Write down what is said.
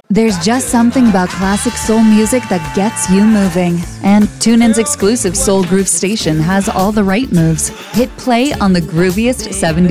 There's just something about classic soul music that gets you moving. And TuneIn's exclusive Soul Groove station has all the right moves. Hit play on the grooviest 70s